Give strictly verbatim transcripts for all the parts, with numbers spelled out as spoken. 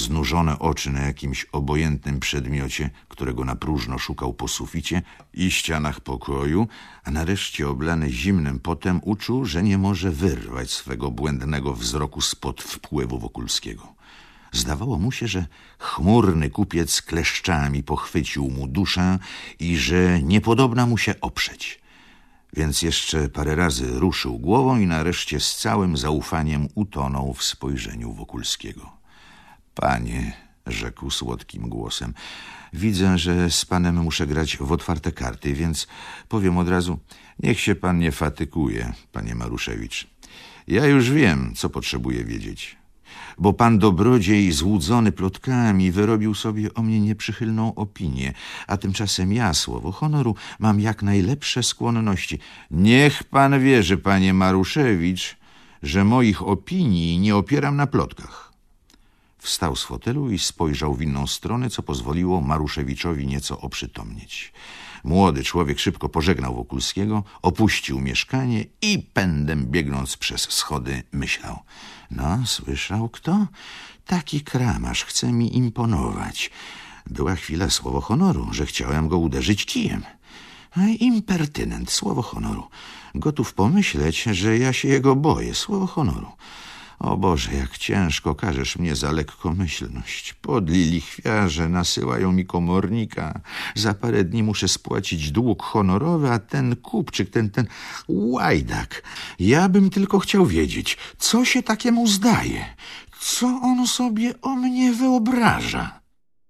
znużone oczy na jakimś obojętnym przedmiocie, którego na próżno szukał po suficie i ścianach pokoju, a nareszcie oblany zimnym potem uczuł, że nie może wyrwać swego błędnego wzroku spod wpływu Wokulskiego. Zdawało mu się, że chmurny kupiec kleszczami pochwycił mu duszę i że niepodobna mu się oprzeć. Więc jeszcze parę razy ruszył głową i nareszcie z całym zaufaniem utonął w spojrzeniu Wokulskiego. Panie, rzekł słodkim głosem, widzę, że z panem muszę grać w otwarte karty, więc powiem od razu, niech się pan nie fatykuje, panie Maruszewicz. Ja już wiem, co potrzebuję wiedzieć. Bo pan dobrodziej złudzony plotkami wyrobił sobie o mnie nieprzychylną opinię, a tymczasem ja, słowo honoru, mam jak najlepsze skłonności. Niech pan wierzy, panie Maruszewicz, że moich opinii nie opieram na plotkach. Wstał z fotelu i spojrzał w inną stronę, co pozwoliło Maruszewiczowi nieco oprzytomnieć. Młody człowiek szybko pożegnał Wokulskiego, opuścił mieszkanie i pędem biegnąc przez schody myślał. No, słyszał kto? Taki kramarz chce mi imponować. Była chwila, słowo honoru, że chciałem go uderzyć kijem. A impertynent, słowo honoru. Gotów pomyśleć, że ja się jego boję, słowo honoru. O Boże, jak ciężko karzesz mnie za lekkomyślność. Podli lichwiarze nasyłają mi komornika. Za parę dni muszę spłacić dług honorowy, a ten kupczyk, ten, ten łajdak. Ja bym tylko chciał wiedzieć, co się takiemu zdaje. Co on sobie o mnie wyobraża?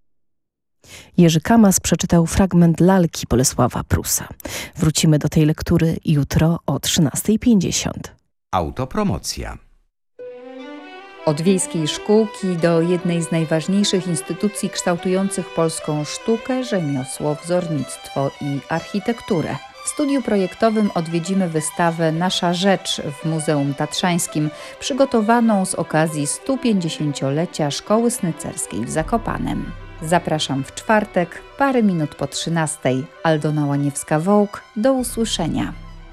Jerzy Kamas przeczytał fragment lalki Bolesława Prusa. Wrócimy do tej lektury jutro o trzynasta pięćdziesiąt. Autopromocja. Od wiejskiej szkółki do jednej z najważniejszych instytucji kształtujących polską sztukę, rzemiosło, wzornictwo i architekturę. W studiu projektowym odwiedzimy wystawę Nasza Rzecz w Muzeum Tatrzańskim, przygotowaną z okazji stu pięćdziesięciolecia Szkoły Snycerskiej w Zakopanem. Zapraszam w czwartek, parę minut po trzynastej. Aldona Łaniewska-Wołk. Do usłyszenia.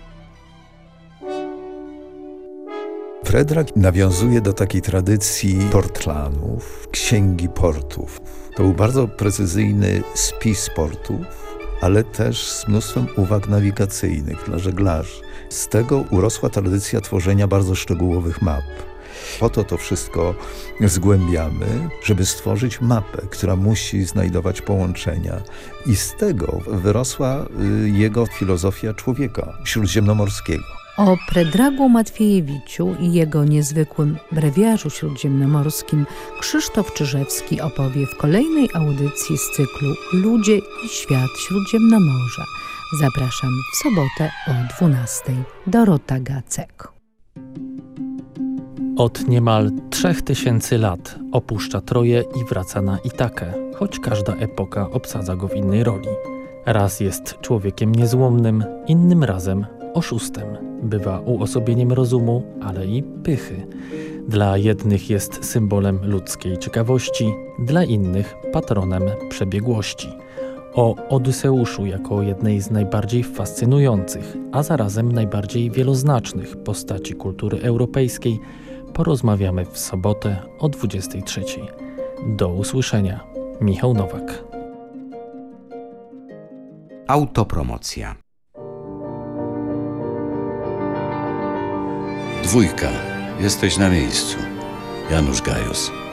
Fredrak nawiązuje do takiej tradycji portlanów, księgi portów. To był bardzo precyzyjny spis portów, ale też z mnóstwem uwag nawigacyjnych dla żeglarzy. Z tego urosła tradycja tworzenia bardzo szczegółowych map. Po to to wszystko zgłębiamy, żeby stworzyć mapę, która musi znajdować połączenia. I z tego wyrosła jego filozofia człowieka śródziemnomorskiego. O Predragu Matwiejewiciu i jego niezwykłym brewiarzu śródziemnomorskim Krzysztof Czyżewski opowie w kolejnej audycji z cyklu Ludzie i świat Śródziemnomorza. Zapraszam w sobotę o dwunastej. Dorota Gacek. Od niemal trzech tysięcy lat opuszcza Troję i wraca na Itakę, choć każda epoka obsadza go w innej roli. Raz jest człowiekiem niezłomnym, innym razem oszustem. Bywa uosobieniem rozumu, ale i pychy. Dla jednych jest symbolem ludzkiej ciekawości, dla innych patronem przebiegłości. O Odyseuszu jako jednej z najbardziej fascynujących, a zarazem najbardziej wieloznacznych postaci kultury europejskiej porozmawiamy w sobotę o dwudziestej trzeciej. Do usłyszenia. Michał Nowak. Autopromocja. Dwójka. Jesteś na miejscu. Janusz Gajos.